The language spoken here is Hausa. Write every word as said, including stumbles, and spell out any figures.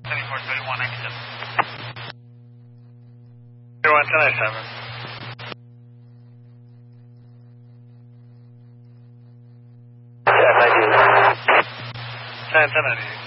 seventy-four thirty-one, I can just. thirty-one ten ninety-seven. Yeah, thank you. ten ten ninety-eight.